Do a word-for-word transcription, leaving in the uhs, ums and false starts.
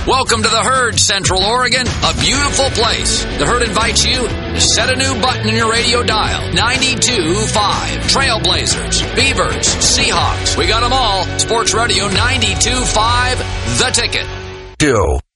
Welcome to the Herd, Central Oregon, a beautiful place. The Herd invites you to set a new button in your radio dial. ninety-two point five. Trailblazers, Beavers, Seahawks. We got them all. Sports Radio ninety-two point five, The Ticket. Two.